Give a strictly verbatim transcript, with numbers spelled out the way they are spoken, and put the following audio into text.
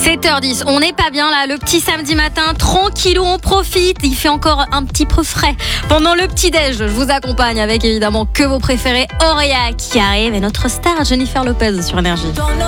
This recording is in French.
sept heures dix, on n'est pas bien là, le petit samedi matin, tranquillou, on profite, il fait encore un petit peu frais. Pendant le petit-déj, je vous accompagne avec évidemment que vos préférés, Auréa qui arrive et notre star Jennifer Lopez sur Énergie.